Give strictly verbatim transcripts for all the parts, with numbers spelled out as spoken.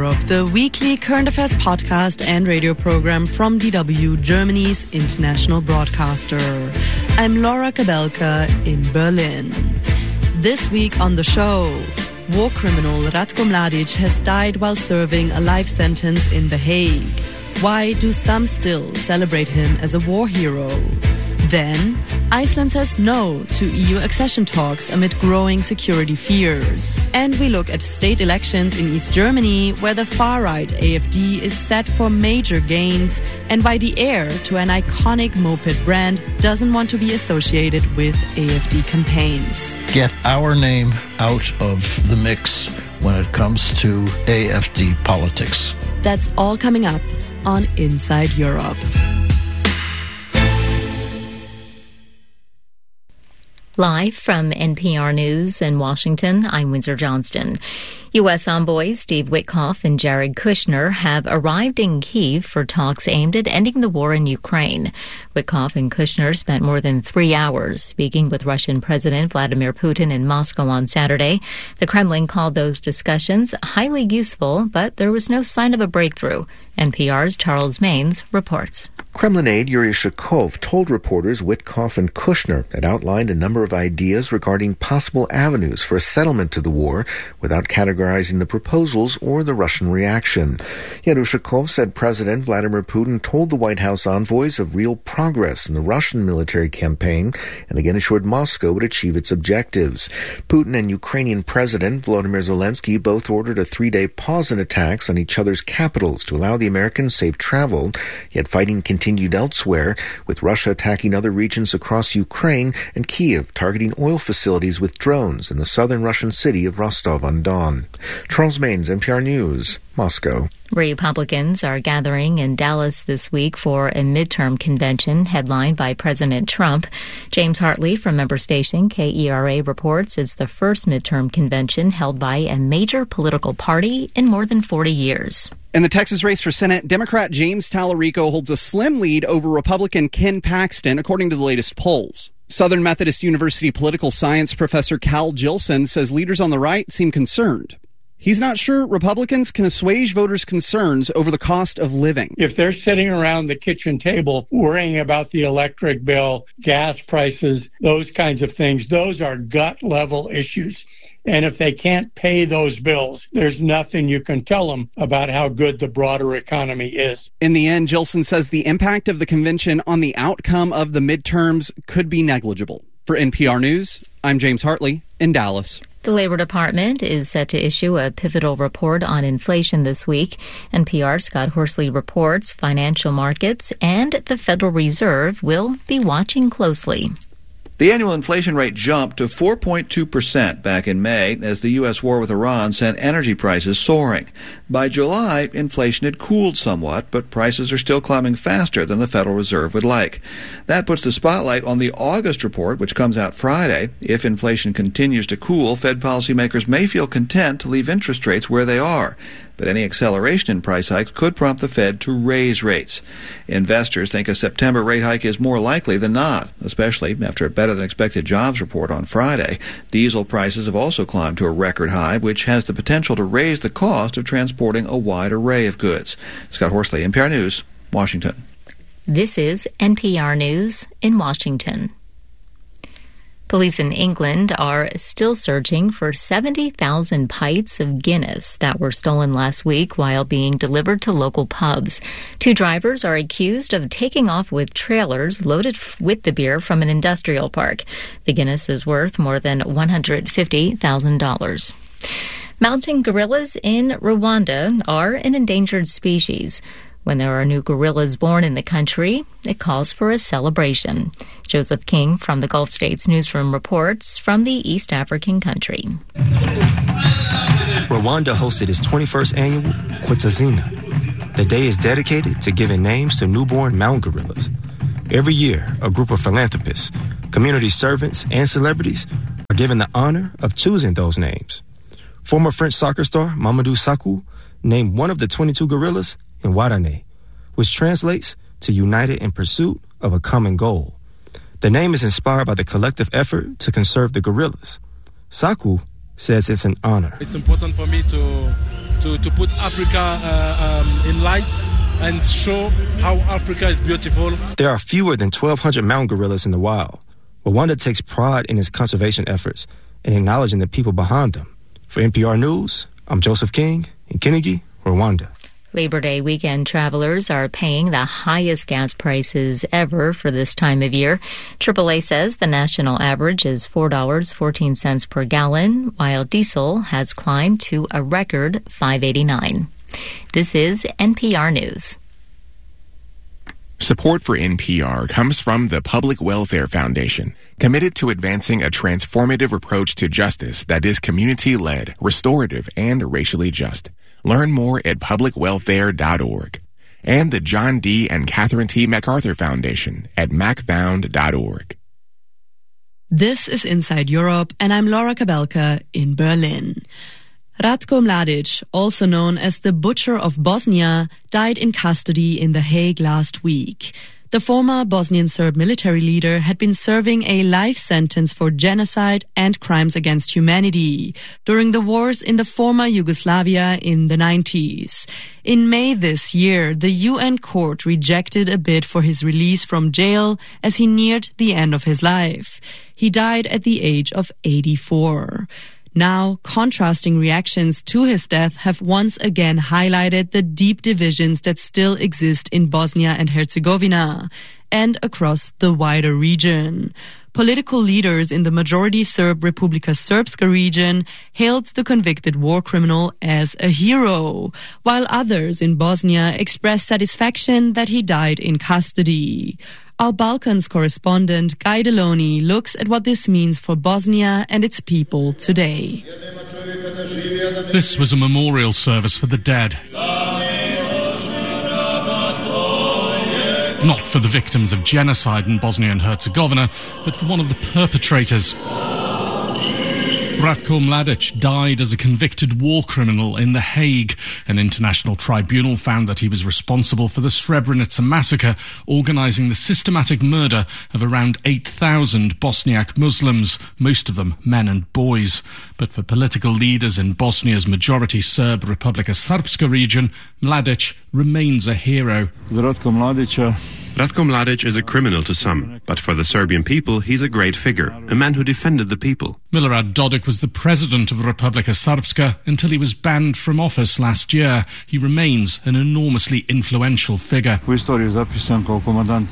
Europe, the weekly current affairs podcast and radio program from D W, Germany's international broadcaster. I'm Laura Kabelka in Berlin. This week on the show, war criminal Ratko Mladic has died while serving a life sentence in The Hague. Why do some still celebrate him as a war hero? Then, Iceland says no to E U accession talks amid growing security fears. And we look at state elections in East Germany, where the far-right A F D is set for major gains, and why the heir to an iconic moped brand doesn't want to be associated with A F D campaigns. Get our name out of the mix when it comes to A F D politics. That's all coming up on Inside Europe. Live from N P R News in Washington, I'm Windsor Johnston. U S envoys Steve Witkoff and Jared Kushner have arrived in Kyiv for talks aimed at ending the war in Ukraine. Witkoff and Kushner spent more than three hours speaking with Russian President Vladimir Putin in Moscow on Saturday. The Kremlin called those discussions highly useful, but there was no sign of a breakthrough. N P R's Charles Maines reports. Kremlin aide Yuri Shakov told reporters Witkoff and Kushner had outlined a number of ideas regarding possible avenues for a settlement to the war without categorizing the proposals or the Russian reaction. Yet Ushakov said President Vladimir Putin told the White House envoys of real progress in the Russian military campaign and again assured Moscow would achieve its objectives. Putin and Ukrainian President Volodymyr Zelensky both ordered a three-day pause in attacks on each other's capitals to allow the Americans safe travel, yet fighting continued elsewhere, with Russia attacking other regions across Ukraine and Kyiv targeting oil facilities with drones in the southern Russian city of Rostov-on-Don. Charles Maines, N P R News, Moscow. Republicans are gathering in Dallas this week for a midterm convention headlined by President Trump. James Hartley from member station K E R A reports it's the first midterm convention held by a major political party in more than forty years. In the Texas race for Senate, Democrat James Tallarico holds a slim lead over Republican Ken Paxton, according to the latest polls. Southern Methodist University political science professor Cal Jilson says leaders on the right seem concerned. He's not sure Republicans can assuage voters' concerns over the cost of living. If they're sitting around the kitchen table worrying about the electric bill, gas prices, those kinds of things, those are gut-level issues. And if they can't pay those bills, there's nothing you can tell them about how good the broader economy is. In the end, Jilson says the impact of the convention on the outcome of the midterms could be negligible. For N P R News, I'm James Hartley in Dallas. The Labor Department is set to issue a pivotal report on inflation this week. N P R's Scott Horsley reports financial markets and the Federal Reserve will be watching closely. The annual inflation rate jumped to four point two percent back in May as the U S war with Iran sent energy prices soaring. By July, inflation had cooled somewhat, but prices are still climbing faster than the Federal Reserve would like. That puts the spotlight on the August report, which comes out Friday. If inflation continues to cool, Fed policymakers may feel content to leave interest rates where they are. But any acceleration in price hikes could prompt the Fed to raise rates. Investors think a September rate hike is more likely than not, especially after a better-than-expected jobs report on Friday. Diesel prices have also climbed to a record high, which has the potential to raise the cost of transporting a wide array of goods. Scott Horsley, N P R News, Washington. This is N P R News in Washington. Police in England are still searching for seventy thousand pints of Guinness that were stolen last week while being delivered to local pubs. Two drivers are accused of taking off with trailers loaded with the beer from an industrial park. The Guinness is worth more than one hundred fifty thousand dollars. Mountain gorillas in Rwanda are an endangered species. When there are new gorillas born in the country, it calls for a celebration. Joseph King from the Gulf States Newsroom reports from the East African country. Rwanda hosted its twenty-first annual Kwitazina. The day is dedicated to giving names to newborn mountain gorillas. Every year, a group of philanthropists, community servants, and celebrities are given the honor of choosing those names. Former French soccer star Mamadou Sakho named one of the twenty-two gorillas in Warane, which translates to united in pursuit of a common goal. The name is inspired by the collective effort to conserve the gorillas. Sakho says it's an honor. It's important for me to to, to put Africa uh, um, in light and show how Africa is beautiful. There are fewer than twelve hundred mountain gorillas in the wild. Rwanda takes pride in its conservation efforts and acknowledging the people behind them. For N P R News, I'm Joseph King in Kinigi, Rwanda. Labor Day weekend travelers are paying the highest gas prices ever for this time of year. triple A says the national average is four dollars and fourteen cents per gallon, while diesel has climbed to a record five dollars and eighty-nine cents. This is N P R News. Support for N P R comes from the Public Welfare Foundation, committed to advancing a transformative approach to justice that is community-led, restorative, and racially just. Learn more at public welfare dot org. And the John D. and Catherine T. MacArthur Foundation at mac found dot org. This is Inside Europe, and I'm Laura Kabelka in Berlin. Ratko Mladic, also known as the Butcher of Bosnia, died in custody in The Hague last week. The former Bosnian Serb military leader had been serving a life sentence for genocide and crimes against humanity during the wars in the former Yugoslavia in the nineties. In May this year, the U N court rejected a bid for his release from jail as he neared the end of his life. He died at the age of eighty-four. Now, contrasting reactions to his death have once again highlighted the deep divisions that still exist in Bosnia and Herzegovina and across the wider region. Political leaders in the majority Serb Republika Srpska region hailed the convicted war criminal as a hero, while others in Bosnia expressed satisfaction that he died in custody. Our Balkans correspondent Guy Deloney looks at what this means for Bosnia and its people today. This was a memorial service for the dead. Not for the victims of genocide in Bosnia and Herzegovina, but for one of the perpetrators. Ratko Mladic died as a convicted war criminal in The Hague. An international tribunal found that he was responsible for the Srebrenica massacre, organising the systematic murder of around eight thousand Bosniak Muslims, most of them men and boys. But for political leaders in Bosnia's majority Serb Republika Srpska region, Mladic remains a hero. Ratko Mladic Ratko Mladic is a criminal to some, but for the Serbian people, he's a great figure, a man who defended the people. Milorad Dodik was the president of Republika Srpska until he was banned from office last year. He remains an enormously influential figure. Ratko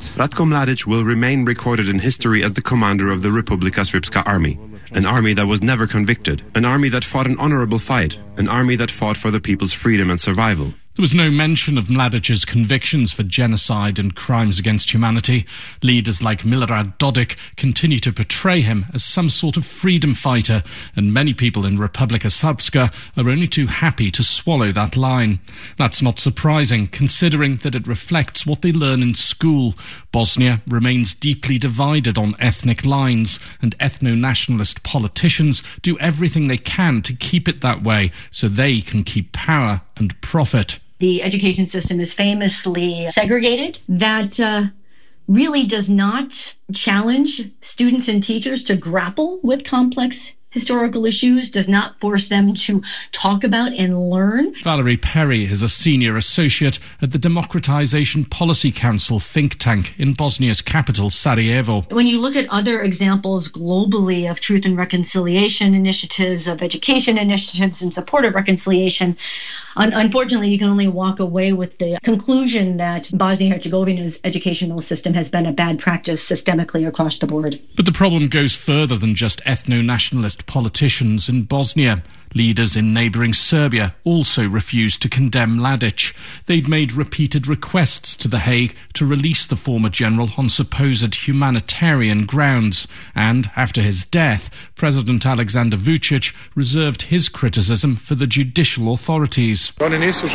Mladic will remain recorded in history as the commander of the Republika Srpska army. An army that was never convicted, an army that fought an honorable fight, an army that fought for the people's freedom and survival. There was no mention of Mladic's convictions for genocide and crimes against humanity. Leaders like Milorad Dodik continue to portray him as some sort of freedom fighter, and many people in Republika Srpska are only too happy to swallow that line. That's not surprising, considering that it reflects what they learn in school. Bosnia remains deeply divided on ethnic lines, and ethno-nationalist politicians do everything they can to keep it that way so they can keep power and profit. The education system is famously segregated. That uh, really does not challenge students and teachers to grapple with complex historical issues, does not force them to talk about and learn. Valerie Perry is a senior associate at the Democratization Policy Council think tank in Bosnia's capital, Sarajevo. When you look at other examples globally of truth and reconciliation initiatives, of education initiatives in support of reconciliation, un- unfortunately, you can only walk away with the conclusion that Bosnia-Herzegovina's educational system has been a bad practice systemically across the board. But the problem goes further than just ethno-nationalist politicians in Bosnia. Leaders in neighbouring Serbia also refused to condemn Mladic. They'd made repeated requests to The Hague to release the former general on supposed humanitarian grounds. And after his death, President Alexander Vučić reserved his criticism for the judicial authorities. They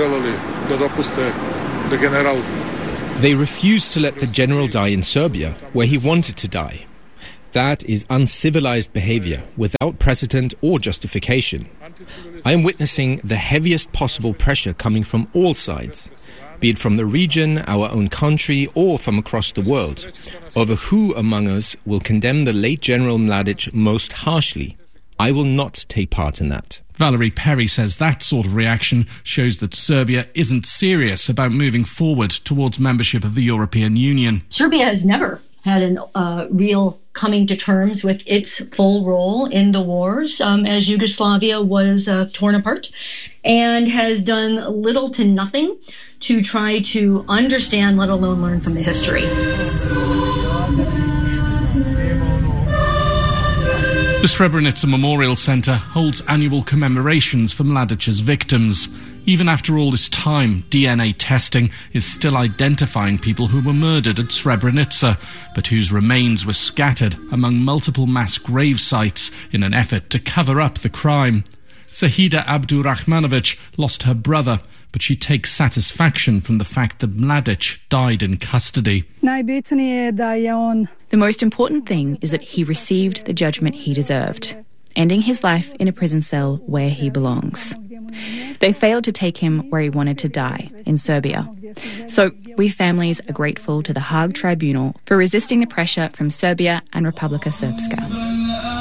refused to let the general die in Serbia, where he wanted to die. That is uncivilized behavior without precedent or justification. I am witnessing the heaviest possible pressure coming from all sides, be it from the region, our own country, or from across the world, over who among us will condemn the late General Mladic most harshly. I will not take part in that. Valerie Perry says that sort of reaction shows that Serbia isn't serious about moving forward towards membership of the European Union. Serbia has never had a uh, real coming to terms with its full role in the wars um, as Yugoslavia was uh, torn apart, and has done little to nothing to try to understand, let alone learn from the history. The Srebrenica Memorial Centre holds annual commemorations for Mladic's victims. Even after all this time, D N A testing is still identifying people who were murdered at Srebrenica, but whose remains were scattered among multiple mass grave sites in an effort to cover up the crime. Zahida Abdurrahmanovic lost her brother, but she takes satisfaction from the fact that Mladic died in custody. The most important thing is that he received the judgment he deserved, ending his life in a prison cell where he belongs. They failed to take him where he wanted to die, in Serbia. So we families are grateful to the Hague Tribunal for resisting the pressure from Serbia and Republika Srpska.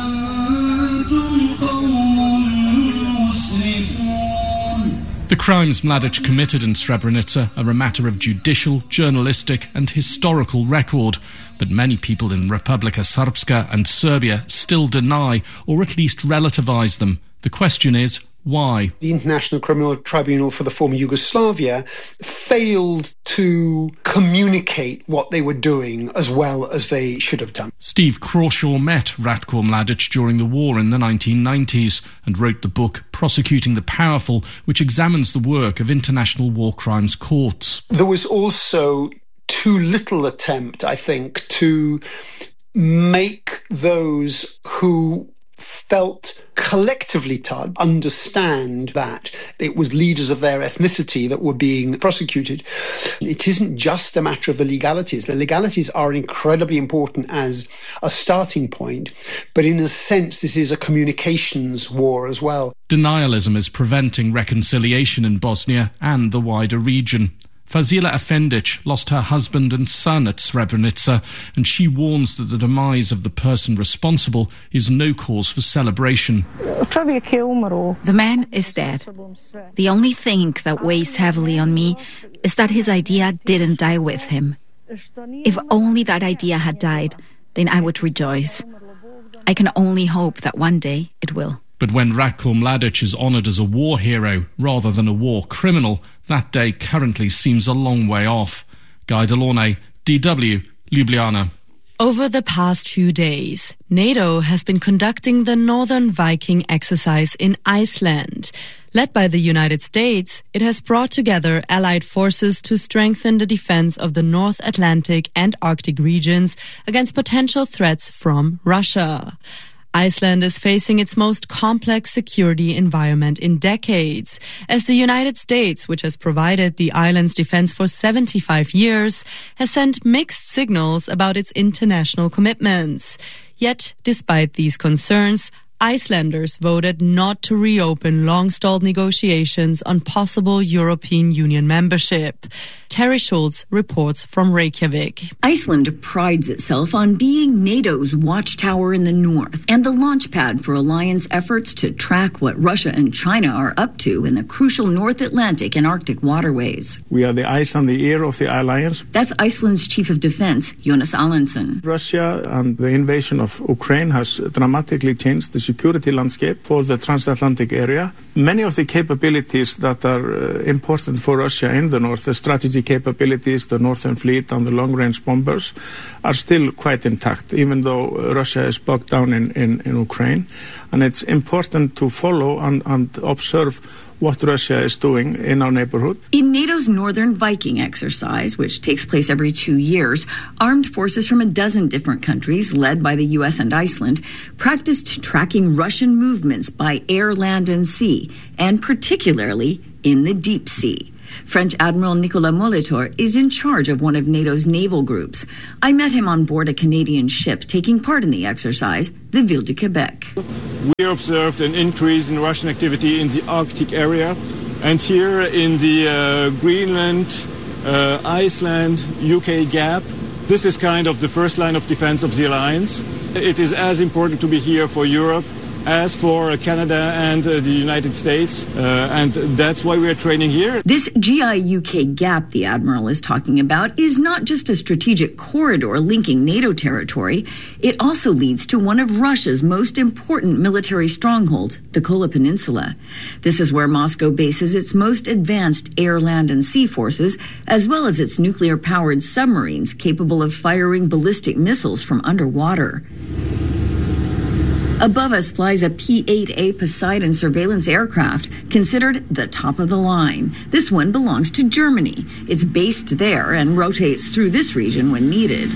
The crimes Mladic committed in Srebrenica are a matter of judicial, journalistic and historical record, but many people in Republika Srpska and Serbia still deny or at least relativize them. The question is, why? The International Criminal Tribunal for the former Yugoslavia failed to communicate what they were doing as well as they should have done. Steve Crawshaw met Ratko Mladic during the war in the nineteen nineties and wrote the book Prosecuting the Powerful, which examines the work of international war crimes courts. There was also too little attempt, I think, to make those who felt collectively to understand that it was leaders of their ethnicity that were being prosecuted. It isn't just a matter of the legalities. The legalities are incredibly important as a starting point, but in a sense, this is a communications war as well. Denialism is preventing reconciliation in Bosnia and the wider region. Fazila Efendic lost her husband and son at Srebrenica, and she warns that the demise of the person responsible is no cause for celebration. The man is dead. The only thing that weighs heavily on me is that his idea didn't die with him. If only that idea had died, then I would rejoice. I can only hope that one day it will. But when Ratko Mladic is honoured as a war hero rather than a war criminal, that day currently seems a long way off. Guy Delorme, D W, Ljubljana. Over the past few days, NATO has been conducting the Northern Viking exercise in Iceland. Led by the United States, it has brought together allied forces to strengthen the defense of the North Atlantic and Arctic regions against potential threats from Russia. Iceland is facing its most complex security environment in decades, as the United States, which has provided the island's defense for seventy-five years, has sent mixed signals about its international commitments. Yet, despite these concerns, Icelanders voted not to reopen long-stalled negotiations on possible European Union membership. Terry Schultz reports from Reykjavik. Iceland prides itself on being NATO's watchtower in the north and the launchpad for alliance efforts to track what Russia and China are up to in the crucial North Atlantic and Arctic waterways. We are the eyes and the ear of the alliance. That's Iceland's Chief of Defense, Jonas Allenson. Russia and the invasion of Ukraine has dramatically changed the security landscape for the transatlantic area. Many of the capabilities that are uh, important for Russia in the north, the strategy capabilities, the Northern Fleet and the long-range bombers, are still quite intact, even though Russia is bogged down in, in, in Ukraine. And it's important to follow and, and observe what Russia is doing in our neighborhood. In NATO's Northern Viking exercise, which takes place every two years, armed forces from a dozen different countries, led by the U S and Iceland, practiced tracking Russian movements by air, land, and sea, and particularly in the deep sea. French Admiral Nicolas Molitor is in charge of one of NATO's naval groups. I met him on board a Canadian ship taking part in the exercise, the Ville de Quebec. We observed an increase in Russian activity in the Arctic area, and here in the uh, Greenland, uh, Iceland, U K gap. This is kind of the first line of defense of the alliance. It is as important to be here for Europe as for Canada and uh, the United States, uh, and that's why we are training here. This G I U K gap the Admiral is talking about is not just a strategic corridor linking NATO territory. It also leads to one of Russia's most important military strongholds, the Kola Peninsula. This is where Moscow bases its most advanced air, land, and sea forces, as well as its nuclear-powered submarines capable of firing ballistic missiles from underwater. Above us flies a P eight A Poseidon surveillance aircraft, considered the top of the line. This one belongs to Germany. It's based there and rotates through this region when needed.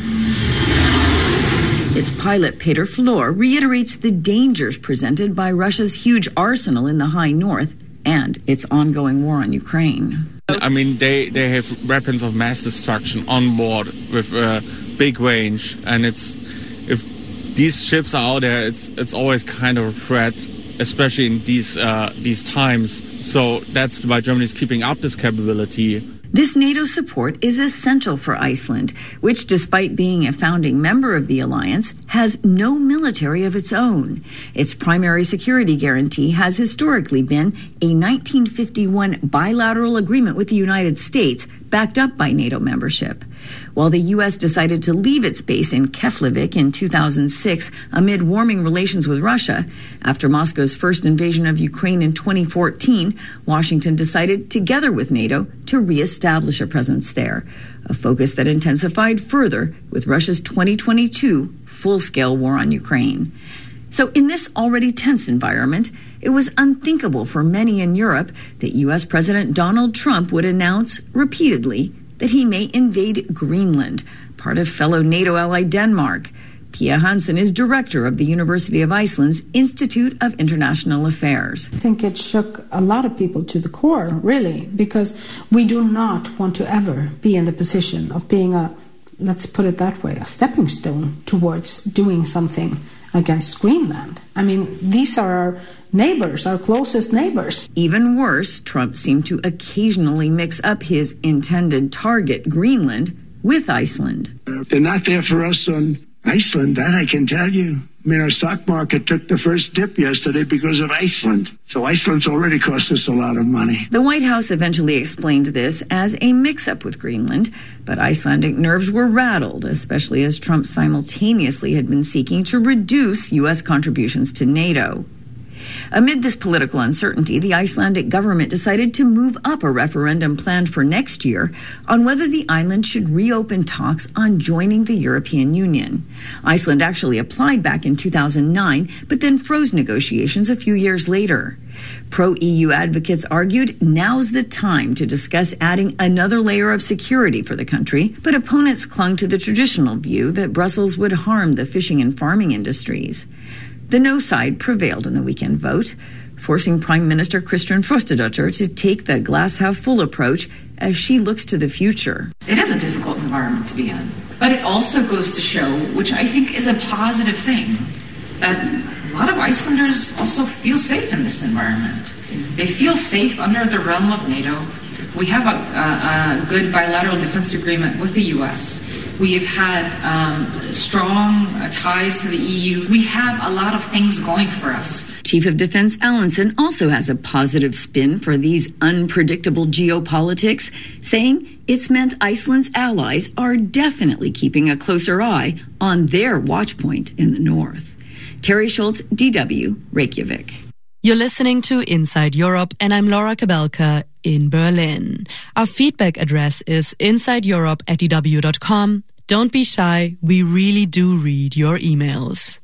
Its pilot, Peter Flor, reiterates the dangers presented by Russia's huge arsenal in the high north and its ongoing war on Ukraine. I mean, they, they have weapons of mass destruction on board with a big range, and it's if these ships are out there, it's it's always kind of a threat, especially in these uh, these times. So that's why Germany is keeping up this capability. This NATO support is essential for Iceland, which, despite being a founding member of the alliance, has no military of its own. Its primary security guarantee has historically been a nineteen fifty-one bilateral agreement with the United States, backed up by NATO membership. While the U S decided to leave its base in Keflavik in two thousand six amid warming relations with Russia, after Moscow's first invasion of Ukraine in twenty fourteen, Washington decided, together with NATO, to reestablish a presence there, a focus that intensified further with Russia's twenty twenty-two full-scale war on Ukraine. So in this already tense environment, it was unthinkable for many in Europe that U S President Donald Trump would announce repeatedly that he may invade Greenland, part of fellow NATO ally Denmark. Pia Hansen is director of the University of Iceland's Institute of International Affairs. I think it shook a lot of people to the core, really, because we do not want to ever be in the position of being a, let's put it that way, a stepping stone towards doing something against Greenland. I mean, these are our neighbors, our closest neighbors. Even worse, Trump seemed to occasionally mix up his intended target, Greenland, with Iceland. They're not there for us on Iceland, that I can tell you. I mean, our stock market took the first dip yesterday because of Iceland. So Iceland's already cost us a lot of money. The White House eventually explained this as a mix-up with Greenland, but Icelandic nerves were rattled, especially as Trump simultaneously had been seeking to reduce U S contributions to NATO. Amid this political uncertainty, the Icelandic government decided to move up a referendum planned for next year on whether the island should reopen talks on joining the European Union. Iceland actually applied back in two thousand nine, but then froze negotiations a few years later. Pro-E U advocates argued now's the time to discuss adding another layer of security for the country, but opponents clung to the traditional view that Brussels would harm the fishing and farming industries. The no side prevailed in the weekend vote, forcing Prime Minister Kristian Frostadottir to take the glass-half-full approach as she looks to the future. It is a difficult environment to be in, but it also goes to show, which I think is a positive thing, that a lot of Icelanders also feel safe in this environment. They feel safe under the realm of NATO. We have a, a, a good bilateral defense agreement with the U S We have had um, strong uh, ties to the E U. We have a lot of things going for us. Chief of Defense Allenson also has a positive spin for these unpredictable geopolitics, saying it's meant Iceland's allies are definitely keeping a closer eye on their watch point in the north. Terry Schultz, D W, Reykjavik. You're listening to Inside Europe, and I'm Laura Kabelka in Berlin. Our feedback address is insideeurope at d w dot com. Don't be shy. We really do read your emails.